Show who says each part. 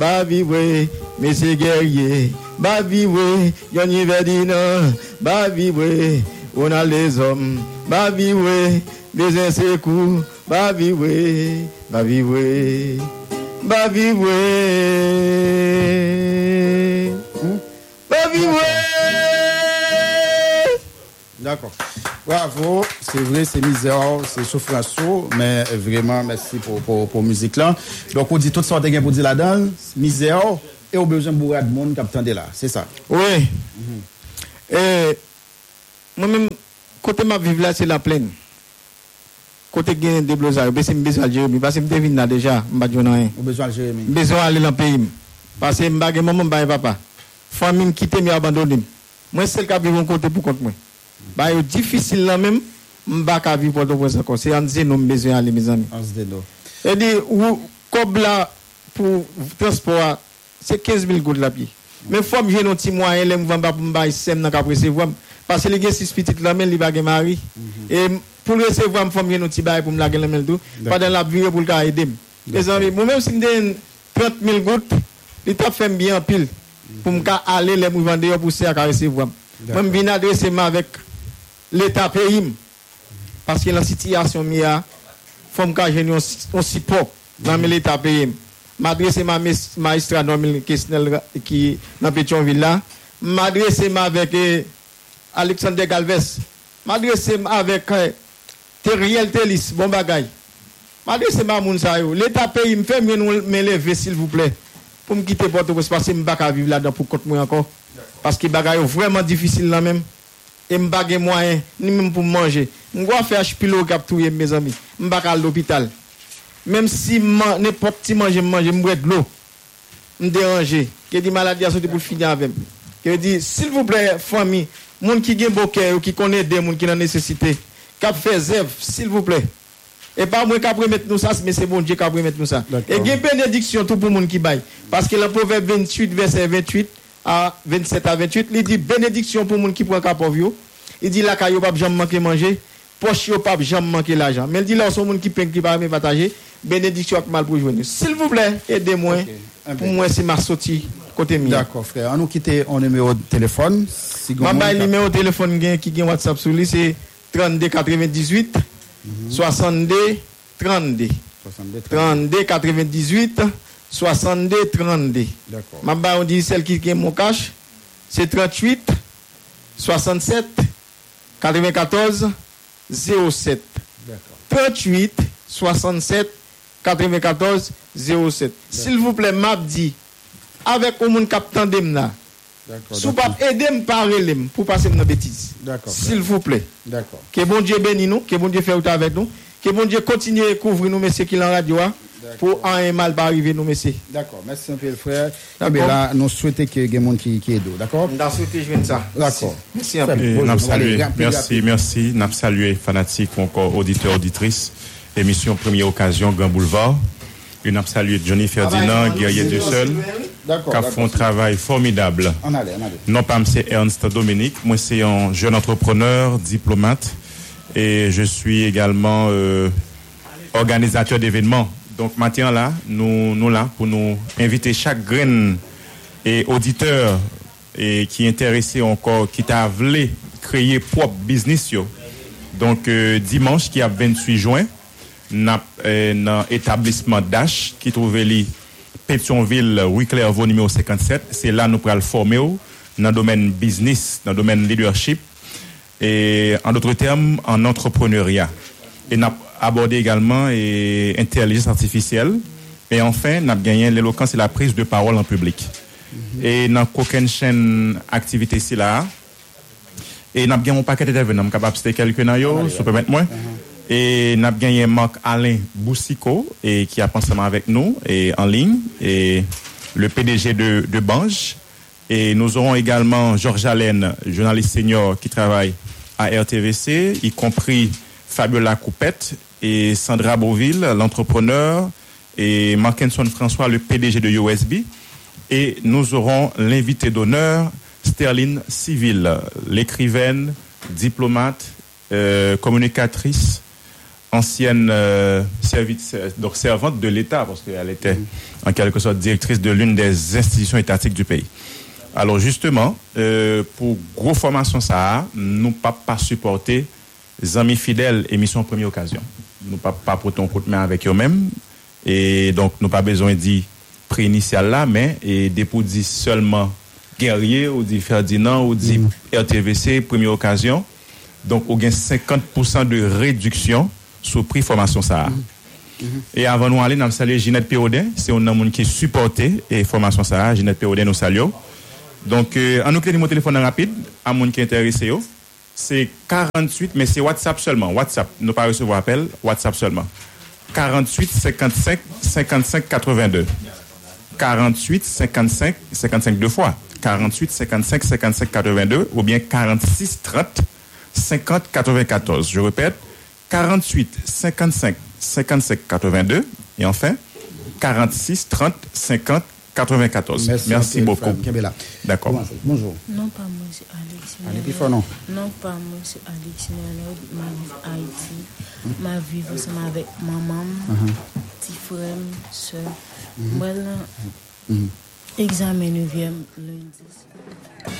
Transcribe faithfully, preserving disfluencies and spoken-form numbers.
Speaker 1: ba vivre, messieurs guerriers, ba vivre, Yoni Verdina, ba vivre, on a les hommes, ba vivre, les insécures, ba vivre, ba vivre, ba vivre, ba vivre.
Speaker 2: D'accord. Bravo, c'est vrai, c'est misère, c'est souffrance, mais vraiment, merci pour, pour, pour musique là. Donc, on dit toutes sortes de gains pour dire là-dedans, misère, et au besoin de bourrer de monde qui attendait là, c'est ça?
Speaker 1: Oui. Mm-hmm. Et moi-même, côté ma vivre là, c'est la plaine. Côté gain de blosage, c'est besoin de Jérémy, parce que je devine là déjà, je ne sais rien.
Speaker 2: Besoin de Jérémy.
Speaker 1: Besoin d'aller dans le pays. Parce que je ne sais pas maman, papa. Famille quitte, mais abandonné. Moi, c'est le cas de mon côté pour contre moi. Bah, c'est difficile là même, je ne sais pas vivre pour d'autres encore. C'est un de nos besoins, mes amis. Et dit, comme là, pour transport, c'est quinze mille gouttes la pied. Mais il faut que j'ai un petit moyen, je ne vais pas me recevoir. Parce que les gars, six petites là, ils vont marier. Et pour le recevoir, il faut que j'ai un petit bail pour me laguer la main. Pendant la vie, pour le aider. Les amis, moi-même, si j'ai trente mille gouttes, il t'a fait bien en pile. Pour me aller les vendre pour se recevoir. Moi, je viens adresser avec l'État pays. Parce que la situation, il faut que j'ai un support dans l'État pays. Je m'adresse à ma magistrat qui est dans Pétionville là. Je m'adresse avec Alexandre Galvez. Je m'adresse avec Teriel Telis, bon bagay. Je m'adresse à Mounsa. L'État pays me fait me lever, s'il vous plaît. Pour me quitter Port-au-Prince parce que je ne peux pas vivre là-dedans pour contre moi encore. Parce que les bagages sont vraiment difficiles là même. Et je n'ai pas de moyens, ni même pour manger. Je dois faire un pilo cap tout mes amis. Je ne peux pas aller à l'hôpital. Même si n'importe qui mange, je mange, je bois de l'eau. Je me dérange. Que des maladies à sortir pour finir avec. Que dit, s'il vous plaît, famille, les gens qui ont un beau cœur, qui connaissent des gens qui ont nécessité, qui ont fait zève, s'il vous plaît. Et pas moi qui a mettre nous ça, mais c'est bon Dieu qui a mettre nous ça. Et il y a une bénédiction tout pour les gens qui baillent. Parce que le proverbe vingt-huit, verset vingt-huit à vingt-sept à vingt-huit, il dit bénédiction pour les gens qui prennent cap pour vous. Il dit la caillou pas jamais manquer manger, poche pas jamais manquer l'argent. Mais il dit là, sont les gens qui prennent qui pas partager, bénédiction avec mal pour joindre. S'il vous plaît, aidez-moi. Okay. Pour moi, c'est ma sortie côté mien.
Speaker 2: D'accord, frère. On nous quitte un numéro de téléphone.
Speaker 1: Si ma bail numéro de téléphone qui a WhatsApp sur lui, c'est trente-deux quatre-vingt-dix-huit soixante-deux trente-deux. trente-deux quatre-vingt-dix-huit soixante-deux trente-deux. D'accord. Ma bail on dit celle qui est mon cash, c'est trente-huit soixante-sept quatre-vingt-quatorze zéro sept. D'accord. trente-huit soixante-sept quatre-vingt-quatorze zéro sept. S'il vous plaît, m'a dit avec au monde captant demna. D'accord. Si vous pas aider me parler pour passer dans bêtise. D'accord. S'il vous plaît. D'accord. Que bon Dieu bénisse nous, que bon Dieu fait avec nous, que bon Dieu continue à couvrir nous messieurs qui en radio pour un mal pas arriver nous messieurs.
Speaker 2: D'accord. Merci un peu frère. Eh bien là nous souhaitons que des gens qui qui aident, d'accord?
Speaker 1: Nous souhaitons jouer ça.
Speaker 2: D'accord.
Speaker 1: Merci un peu.
Speaker 3: N'a salué. Merci, merci. N'a salué fanatique ou encore auditeur auditrice. Émission Première Occasion Grand Boulevard. Une a salué Johnny Ferdinand, guerrier du seul, qui a fait un travail formidable.
Speaker 2: On allait, on allait.
Speaker 3: Non pas c'est Ernst Dominique, moi c'est un jeune entrepreneur, diplomate, et je suis également euh, organisateur d'événements. Donc maintenant là, nous nous là pour nous inviter chaque graine et auditeur et qui est intéressé encore, qui t'a voulu créer propre business yo. Donc euh, dimanche qui a vingt-huit juin. Dans euh, établissement D H qui trouve li Pétionville, rue Clairvaux numéro cinquante-sept. C'est là nous pourrons le former dans le domaine business, dans le domaine leadership et en d'autres termes en entrepreneuriat. Et nous avons abordé également et intelligence artificielle et enfin nous avons gagné l'éloquence et la prise de parole en public. Mm-hmm. Et dans aucune chaîne activité ici là et nous avons gagné un paquet d'événements capable de citer quelques nayo, si vous permettez-moi. Et nous avons gagné Marc Alain Boussico et qui a pensé avec nous et en ligne et le P D G de, de Bange. Et nous aurons également Georges Allen, journaliste senior qui travaille à R T V C, y compris Fabiola Coupette et Sandra Beauville, l'entrepreneur, et Markenson François, le P D G de U S B. Et nous aurons l'invité d'honneur, Sterling Civil, l'écrivaine, diplomate, euh, communicatrice, ancienne euh, service, donc servante de l'État, parce qu'elle était en quelque sorte directrice de l'une des institutions étatiques du pays. Alors justement, euh, pour gros formation ça, nous pas pas supporter les amis fidèles émission première occasion. Nous pas pas pour ton coup de main avec eux-mêmes et donc nous pas besoin de prix initial là, mais et des pour dire seulement Guerrier ou dit Ferdinand ou dit mm. R T V C première occasion. Donc on gagne cinquante pour cent de réduction sur prix formation ça. Mm. Mm-hmm. Et avant nous aller, nous saluons Ginette Pérodin, c'est un homme qui supporté et formation ça, Ginette Pérodin nous saluons. Donc euh, en nous clé mon téléphone rapide à monde qui est intéressé yo, c'est quarante-huit mais c'est WhatsApp seulement, WhatsApp, nous pas recevoir appel, WhatsApp seulement. quarante-huit cinquante-cinq cinquante-cinq quatre-vingt-deux. quarante-huit cinquante-cinq cinquante-cinq deux fois. quarante-huit cinquante-cinq cinquante-cinq quatre-vingt-deux ou bien quarante-six trente cinquante quatre-vingt-quatorze. Je répète, quarante-huit cinquante-cinq cinquante-cinq quatre-vingt-deux et enfin quarante-six trente cinquante quatre-vingt-quatorze. Merci, Merci beaucoup. D'accord.
Speaker 2: Bonjour.
Speaker 4: Non, pas moi, c'est Alex.
Speaker 2: Allez, plus fort, non.
Speaker 4: Non, pas moi, c'est Alex. Ma vie Haïti. Ma vie ensemble avec maman, petit frère, soeur. Voilà. Examen neuvième lundi.